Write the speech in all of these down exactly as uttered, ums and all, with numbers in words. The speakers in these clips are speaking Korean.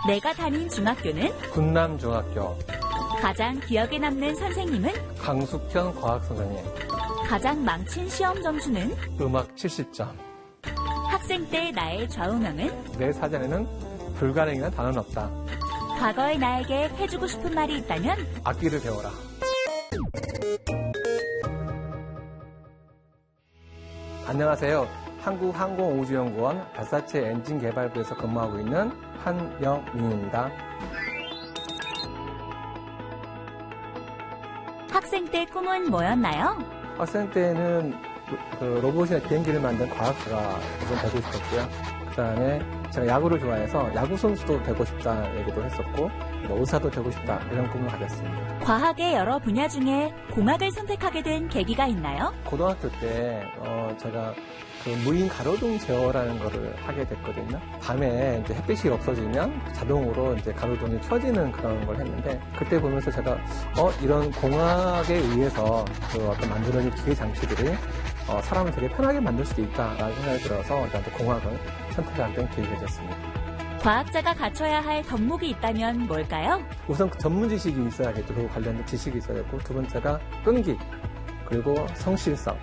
내가 다닌 중학교는 군남중학교. 가장 기억에 남는 선생님은 강숙현 과학선생님. 가장 망친 시험 점수는 음악 칠십 점. 학생 때 나의 좌우명은 내 사전에는 불가능이란 단어는 없다. 과거의 나에게 해주고 싶은 말이 있다면 악기를 배워라. 안녕하세요. 한국항공우주연구원 발사체 엔진 개발부에서 근무하고 있는 한영민입니다. 학생 때 꿈은 뭐였나요? 학생 때는 그 로봇이나 비행기를 만든 과학자가 우선 되고 싶었고요. 그 다음에 제가 야구를 좋아해서 야구 선수도 되고 싶다는 얘기도 했었고, 의사도 되고 싶다 이런 꿈을 가졌습니다. 과학의 여러 분야 중에 공학을 선택하게 된 계기가 있나요? 고등학교 때 어, 제가 그 무인 가로등 제어라는 거를 하게 됐거든요. 밤에 이제 햇빛이 없어지면 자동으로 이제 가로등이 켜지는 그런 걸 했는데, 그때 보면서 제가 어 이런 공학에 의해서 그 어떤 만들어진 기계 장치들이 어, 사람을 되게 편하게 만들 수도 있다라는 생각이 들어서 저한테 공학을 선택하게 된 계기가 됐습니다. 과학자가 갖춰야 할 덕목이 있다면 뭘까요? 우선 전문 지식이 있어야겠죠. 그 관련된 지식이 있어야겠고, 두 번째가 끈기, 그리고 성실성.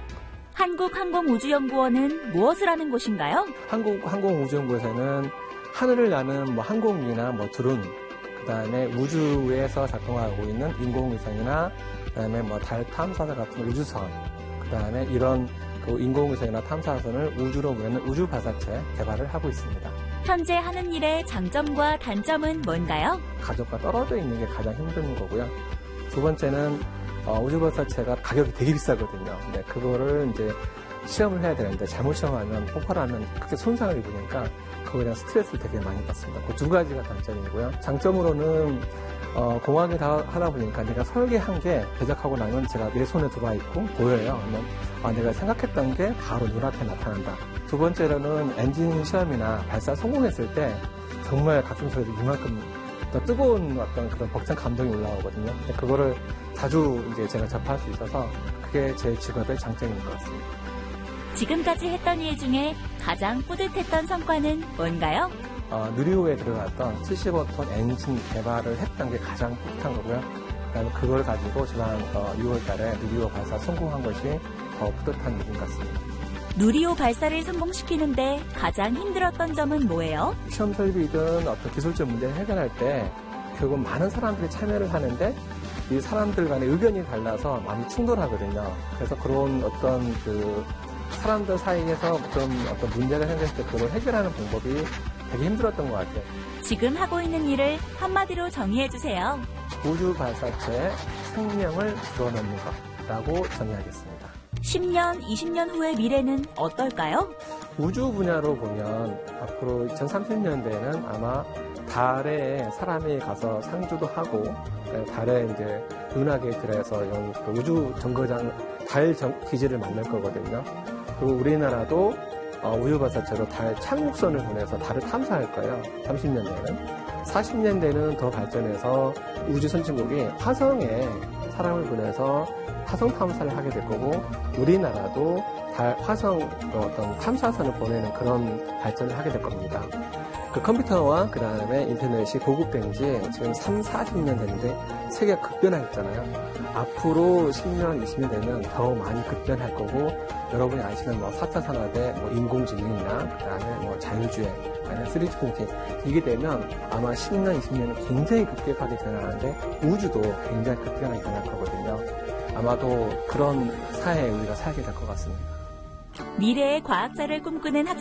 한국항공우주연구원은 무엇을 하는 곳인가요? 한국항공우주연구원에서는 하늘을 나는 뭐 항공기나 뭐 드론, 그 다음에 우주에서 작동하고 있는 인공위성이나, 그 다음에 뭐 달 탐사선 같은 우주선, 그 다음에 이런 그 인공위성이나 탐사선을 우주로 보내는 우주 발사체 개발을 하고 있습니다. 현재 하는 일의 장점과 단점은 뭔가요? 가족과 떨어져 있는 게 가장 힘든 거고요. 두 번째는 어, 우주 발사체가 가격이 되게 비싸거든요. 근데 그거를 이제 시험을 해야 되는데 잘못 시험하면 폭발하면 크게 손상을 입으니까 그거에 대한 스트레스를 되게 많이 받습니다. 그 두 가지가 단점이고요. 장점으로는 어, 공학을 다 하다 보니까 내가 설계한 게 제작하고 나면 제가 내 손에 들어와 있고 보여요. 그러면 아, 내가 생각했던 게 바로 눈앞에 나타난다. 두 번째로는 엔진 시험이나 발사 성공했을 때 정말 가슴속에서 이만큼 더 뜨거운 어떤 그런 벅찬 감동이 올라오거든요. 근데 그거를 자주 이제 제가 접할 수 있어서 그게 제 직업의 장점인 것 같습니다. 지금까지 했던 일 중에 가장 뿌듯했던 성과는 뭔가요? 어, 누리호에 들어갔던 칠십오 톤 엔진 개발을 했던 게 가장 뿌듯한 거고요. 그다음에 그걸 가지고 지난 어, 유월 달에 누리호 발사 성공한 것이 더 뿌듯한 일인 것 같습니다. 누리호 발사를 성공시키는데 가장 힘들었던 점은 뭐예요? 시험 설비든 어떤 기술적 문제를 해결할 때 결국 많은 사람들이 참여를 하는데 이 사람들 간의 의견이 달라서 많이 충돌하거든요. 그래서 그런 어떤 그 사람들 사이에서 좀 어떤 문제가 생겼을 때 그걸 해결하는 방법이 되게 힘들었던 것 같아요. 지금 하고 있는 일을 한마디로 정의해주세요. 우주 발사체의 생명을 불어넣는 것이라고 정의하겠습니다. 십 년, 이십 년 후의 미래는 어떨까요? 우주 분야로 보면 앞으로 이천삼십 년대에는 아마 달에 사람이 가서 상주도 하고, 달에 이제 은하계에 들어서 우주 정거장 달 기지를 만들 거거든요. 그리고 우리나라도 우주 발사체로 달 착륙선을 보내서 달을 탐사할 거예요. 삼십 년대에는. 사십 년대는 더 발전해서 우주 선진국이 화성에 사람을 보내서 화성 탐사를 하게 될 거고, 우리나라도 달, 화성 어떤 탐사선을 보내는 그런 발전을 하게 될 겁니다. 그 컴퓨터와 그 다음에 인터넷이 보급된 지 지금 삼, 사십 년 됐는데 세계가 급변했잖아요. 앞으로 십 년, 이십 년 되면 더 많이 급변할 거고, 여러분이 아시는 뭐 사 차 산업의 뭐 인공지능이나 그 다음에 뭐 자율주행, 아니면 쓰리디 프린팅, 이게 되면 아마 십 년, 이십 년은 굉장히 급격하게 변하는데 우주도 굉장히 급격하게 변할 거거든요. 아마도 그런 사회에 우리가 살게 될 것 같습니다. 미래의 과학자를 꿈꾸는 학생